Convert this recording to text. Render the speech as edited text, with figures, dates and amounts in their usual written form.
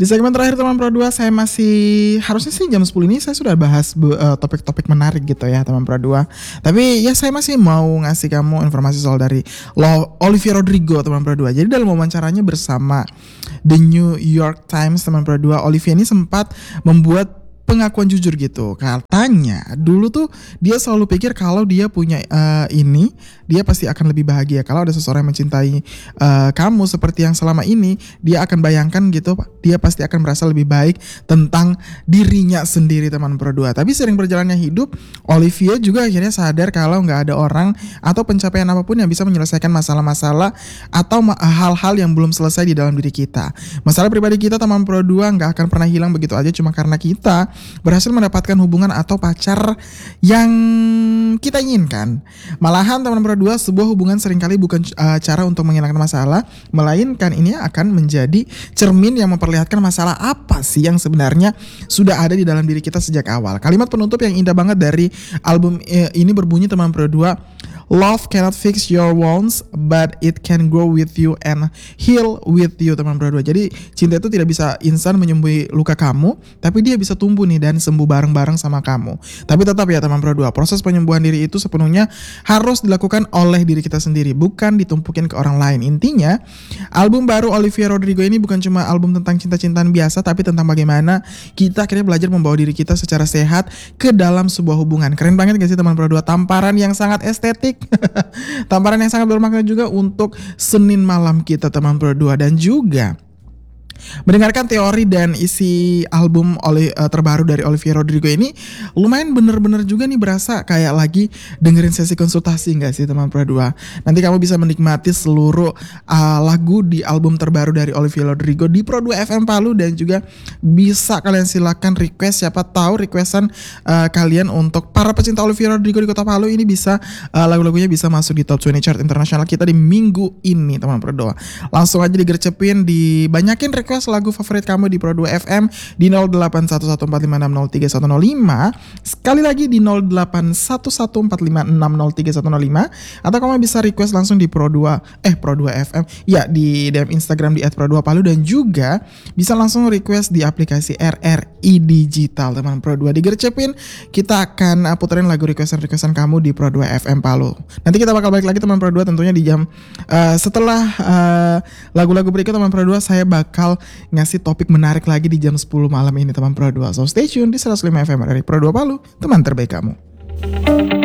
Di segmen terakhir teman Pro 2 saya masih harusnya sih jam 10 ini saya sudah bahas topik-topik menarik gitu ya teman Pro 2. Tapi ya saya masih mau ngasih kamu informasi soal dari Olivia Rodrigo teman Pro 2. Jadi dalam wawancaranya bersama The New York Times teman Pro 2, Olivia ini sempat membuat pengakuan jujur gitu. Katanya dulu tuh dia selalu pikir kalau dia punya ini dia pasti akan lebih bahagia. Kalau ada seseorang yang mencintai kamu seperti yang selama ini, dia akan bayangkan gitu, dia pasti akan merasa lebih baik tentang dirinya sendiri teman Pro 2. Tapi sering berjalannya hidup, Olivia juga akhirnya sadar kalau nggak ada orang atau pencapaian apapun yang bisa menyelesaikan masalah-masalah atau hal-hal yang belum selesai di dalam diri kita. Masalah pribadi kita teman Pro 2 nggak akan pernah hilang begitu aja cuma karena kita berhasil mendapatkan hubungan atau pacar yang kita inginkan. Malahan teman Pro 2, sebuah hubungan seringkali bukan cara untuk menghilangkan masalah, melainkan ini akan menjadi cermin yang memperlihatkan masalah apa sih yang sebenarnya sudah ada di dalam diri kita sejak awal. Kalimat penutup yang indah banget dari album ini berbunyi teman Pro 2, Love cannot fix your wounds, but it can grow with you and heal with you teman Pro 2. Jadi cinta itu tidak bisa instan menyembuhi luka kamu, tapi dia bisa tumbuh nih dan sembuh bareng-bareng sama kamu. Tapi tetap ya teman Pro 2, proses penyembuhan diri itu sepenuhnya harus dilakukan oleh diri kita sendiri, bukan ditumpukin ke orang lain. Intinya, album baru Olivia Rodrigo ini bukan cuma album tentang cinta-cintaan biasa, tapi tentang bagaimana kita akhirnya belajar membawa diri kita secara sehat ke dalam sebuah hubungan. Keren banget gak sih teman Pro 2? Tamparan yang sangat estetik. Tamparan yang sangat bermakna juga untuk Senin malam kita teman Pro 2. Dan juga mendengarkan teori dan isi album terbaru dari Olivia Rodrigo ini lumayan bener-bener juga nih berasa kayak lagi dengerin sesi konsultasi gak sih teman Pro 2. Nanti kamu bisa menikmati seluruh lagu di album terbaru dari Olivia Rodrigo di Pro 2 FM Palu, dan juga bisa kalian silakan request, siapa tahu requestan kalian untuk para pecinta Olivia Rodrigo di Kota Palu ini bisa lagu-lagunya bisa masuk di Top 20 Chart Internasional kita di minggu ini teman Pro 2. Langsung aja digercepin, dibanyakin request lagu favorit kamu di Pro 2 FM di 081145603105. Sekali lagi di 081145603105, atau kamu bisa request langsung di Pro 2 FM ya, di DM Instagram di @pro2palu, dan juga bisa langsung request di aplikasi RRI Digital teman Pro 2. Digercepin, kita akan puterin lagu requestan kamu di Pro 2 FM Palu. Nanti kita bakal balik lagi teman Pro 2 tentunya di jam setelah lagu-lagu berikut teman Pro 2. Saya bakal ngasih topik menarik lagi di jam 10 malam ini teman Pro 2. So stay tune di 105 FM dari Pro 2 Palu, teman terbaik kamu.